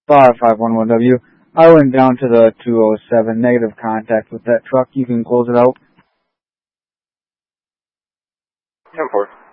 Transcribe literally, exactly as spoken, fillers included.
five five one one W. I went down to the two oh seven, negative contact with that truck. You can close it out. ten four.